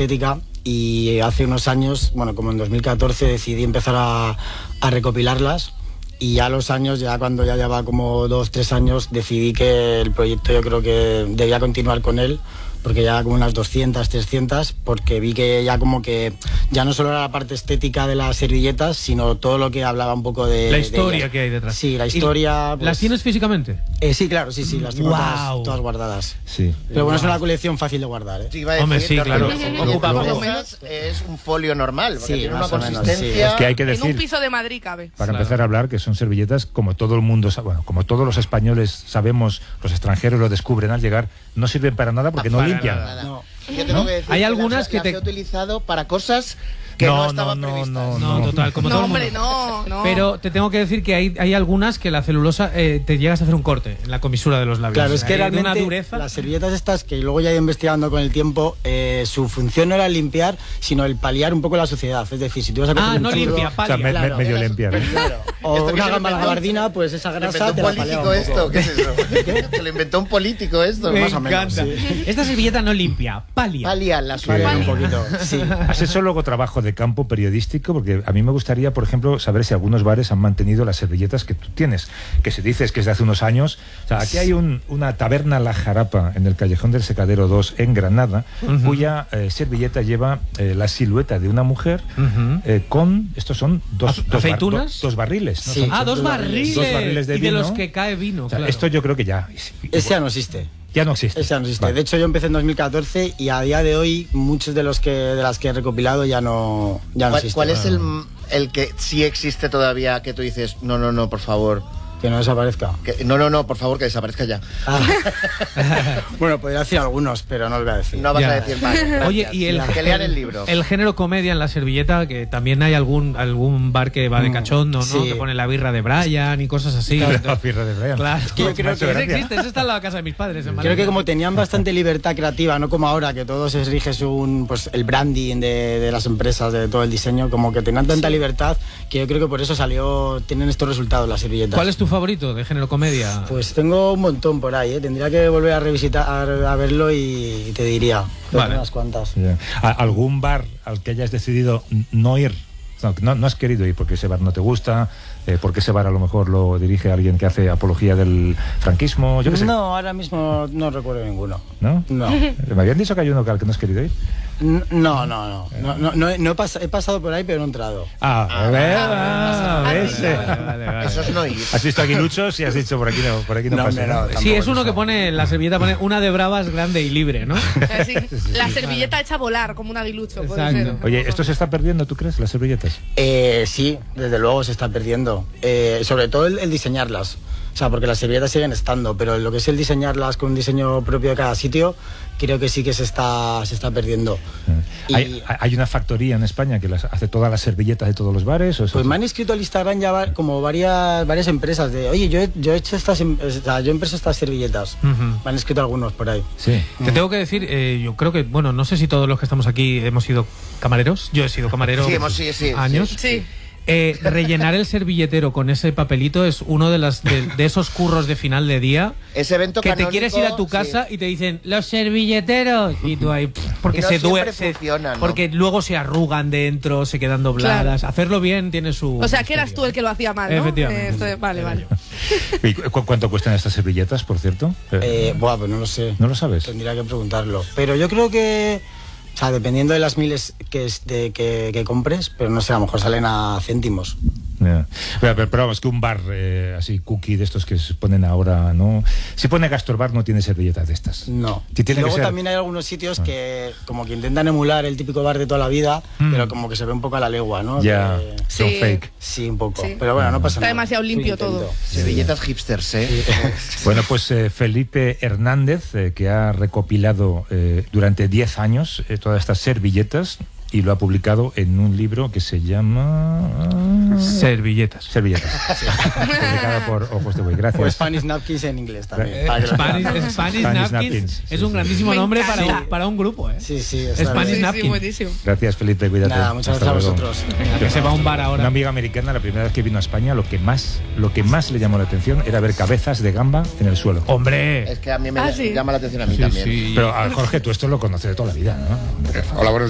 estética, y hace unos años, bueno, como en 2014, decidí empezar a recopilarlas, y ya a los años, ya cuando ya llevaba como 2-3 años, decidí que el proyecto yo creo que debía continuar con él, porque ya como unas 200, 300, porque vi que ya como que ya no solo era la parte estética de las servilletas, sino todo lo que hablaba un poco de... La historia que hay detrás. Sí, la historia... Pues, ¿las tienes físicamente? Sí, claro, sí, las tengo todas guardadas. Sí. Pero bueno, es una colección fácil de guardar, ¿eh? Sí, iba a decir, hombre, sí, claro. Ocupa hojas, es un folio normal, porque tiene una consistencia... Sí. Es que hay que decir, en un piso de Madrid cabe. para empezar a hablar, que son servilletas, como todo el mundo sabe, bueno, como todos los españoles sabemos, los extranjeros lo descubren al llegar, no sirven para nada porque no limpian. No. Yo tengo que decir Hay que algunas que las te he utilizado para cosas que no estaban previstas. No, total, como todo el hombre, mundo. no. Pero te tengo que decir que hay algunas que la celulosa te llegas a hacer un corte en la comisura de los labios. Claro, es que Hay realmente una dureza. las servilletas estas, que luego ya he ido investigando con el tiempo, su función no era limpiar, sino el paliar un poco la suciedad. Es decir, si tú vas a coger un no churro, limpia, O sea, palia. Claro. medio limpiar. claro, o ¿Esto qué una se lo gamba inventó? gabardina, pues esa ¿Se lo grasa inventó te un la palea político un esto? poco. ¿Qué es eso? ¿Se lo inventó un político esto? Me más o menos, encanta. sí. Esta servilleta no limpia, palia. Palia, la Palea un suya. poquito, sí. ¿Has hecho luego trabajo de campo periodístico? Porque a mí me gustaría, por ejemplo, saber si algunos bares han mantenido las servilletas que tú tienes, que se dice que es de hace unos años. O sea, aquí hay una taberna La Jarapa en el Callejón del Secadero 2 en Granada, cuya servilleta lleva la silueta de una mujer con, estos son ¿aceitunas? dos barriles. ¿no? Sí. Son Dos barriles. dos barriles de y de vino. los que cae vino, O sea, claro. esto yo creo que ya... Ese ya no existe. Ya no existe. Ese ya no existe. Vale. De hecho, yo empecé en 2014 y a día de hoy muchos de las que he recopilado ya no existen. ¿Cuál es el que sí existe todavía que tú dices, no, por favor? Que no desaparezca. No, por favor, que desaparezca ya. Bueno, podría decir algunos, pero no lo voy a decir. No vas Ya. a decir más. Oye, y que lean el libro. El género comedia en la servilleta, que también hay algún bar que va de cachondo, ¿no? Sí. Que pone la birra de Brian y cosas así. La birra de Brian. Claro. que yo creo que eso existe, eso está en la casa de mis padres. En Creo Valencia. que como tenían bastante libertad creativa, no como ahora, que todo se rige según pues, el branding de las empresas, de todo el diseño, como que tenían tanta libertad que yo creo que por eso tienen estos resultados las servilletas. ¿Cuál es tu favorito de género comedia? Pues tengo un montón por ahí, ¿eh? Tendría que volver a revisitar, a verlo y te diría. Tengo Vale. unas cuantas. Ya. ¿Algún bar al que hayas decidido no ir? No has querido ir porque ese bar no te gusta, porque ese bar a lo mejor lo dirige alguien que hace apología del franquismo, yo qué sé. No, ahora mismo no recuerdo ninguno. ¿No? No. Me habían dicho que hay uno al que no has querido ir. No he pasado por ahí, pero no he entrado. ¿Ves? Vale. Eso es no ir. Has visto aguiluchos y has dicho por aquí no No, pasa. hombre, no. Sí, es uno que pone, la servilleta pone una de bravas grande y libre, ¿no? Sí. La servilleta hecha a volar, como un aguilucho. Puede Exacto. ser. Oye, ¿esto se está perdiendo, tú crees, las servilletas? Sí, desde luego se está perdiendo. Sobre todo el diseñarlas. O sea, porque las servilletas siguen estando, pero lo que es el diseñarlas con un diseño propio de cada sitio, creo que sí que se está perdiendo. Y, ¿Hay una factoría en España que hace todas las servilletas de todos los bares? ¿O eso? pues me han escrito al Instagram ya como varias empresas de, oye, yo he hecho yo he impreso estas servilletas. Me han escrito algunos por ahí. Sí. Te tengo que decir, yo creo que, bueno, no sé si todos los que estamos aquí hemos sido camareros. Yo he sido camarero Sí, años. Sí. Rellenar el servilletero con ese papelito es uno de esos curros de final de día Ese evento que te canónico, quieres ir a tu casa y te dicen los servilleteros y tú ahí porque Y no se siempre duerce, funciona, ¿no? porque luego se arrugan dentro, se quedan dobladas. Claro. Hacerlo bien tiene su... O sea, que eras tú el que lo hacía mal, ¿no? Efectivamente. Vale. ¿Y cuánto cuestan estas servilletas, por cierto? Pues no lo sé. ¿No lo sabes? Tendría que preguntarlo. Pero yo creo que, o sea, dependiendo de las miles que compres, pero no sé, a lo mejor salen a céntimos. Yeah. Pero vamos, que un bar así, cookie de estos que se ponen ahora, ¿no? Si pone Gastorbar no tiene servilletas de estas. No. Si tiene Y luego que ser... también hay algunos sitios que como que intentan emular el típico bar de toda la vida, pero como que se ve un poco a la legua, ¿no? Ya, son Sí. fake. Sí, un poco. Sí. Pero bueno, no pasa Está nada. demasiado limpio Intento. todo. Servilletas hipsters, ¿eh? Bueno, pues Felipe Hernández, que ha recopilado durante 10 años todas estas servilletas y lo ha publicado en un libro que se llama... Servilletas. Servilletas. Sí. Publicada por Ojos de Buey. O Gracias. Spanish Napkins en inglés también. Eh, para que lo Spanish sepan. Napkins Napkins. es un grandísimo Me nombre encanta. para un grupo, ¿eh? Sí, está Spanish bien. Napkins. buenísimo. Gracias, Felipe, cuídate. Nada, muchas Hasta gracias a luego. vosotros. Venga, que se va a un bar Una ahora. amiga americana, la primera vez que vino a España, lo que más le llamó la atención era ver cabezas de gamba en el suelo. ¡Hombre! Es que a mí me Ah, sí. llama la atención a mí también. Pero Jorge, tú esto lo conoces de toda la vida, ¿no? Hola, buenos